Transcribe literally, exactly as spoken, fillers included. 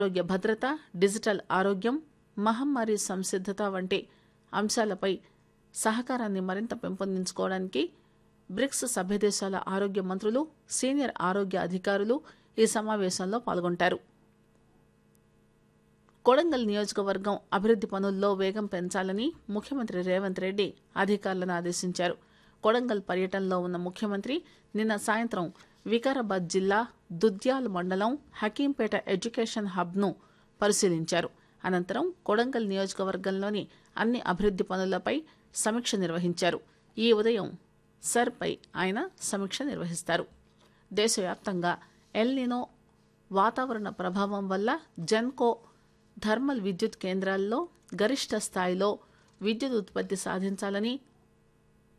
ఆరోగ్య భద్రత, డిజిటల్ ఆరోగ్యం, మహమ్మారి సంసిద్ధత వంటి అంశాలపై సహకారాన్ని మరింత పెంపొందించుకోవడానికి బ్రిక్స్ సభ్యదేశాల ఆరోగ్య మంత్రులు, సీనియర్ ఆరోగ్య అధికారులు ఈ సమావేశంలో పాల్గొంటారు. కొడంగల్ నియోజకవర్గం అభివృద్ది పనుల్లో వేగం పెంచాలని ముఖ్యమంత్రి రేవంత్ రెడ్డి అధికారులను ఆదేశించారు. కొడంగల్ పర్యటనలో ఉన్న ముఖ్యమంత్రి నిన్న సాయంత్రం వికారాబాద్ జిల్లా దుద్యాల్ మండలం హకీంపేట ఎడ్యుకేషన్ హబ్ను పరిశీలించారు. అనంతరం కొడంగల్ నియోజకవర్గంలోని అన్ని అభివృద్ది పనులపై సమీక్ష నిర్వహించారు. ఈ ఉదయం సర్పై ఆయన సమీక్ష నిర్వహిస్తారు. దేశవ్యాప్తంగా ఎల్నినో వాతావరణ ప్రభావం వల్ల జెన్కో థర్మల్ విద్యుత్ కేంద్రాల్లో గరిష్ట స్థాయిలో విద్యుత్ ఉత్పత్తి సాధించాలని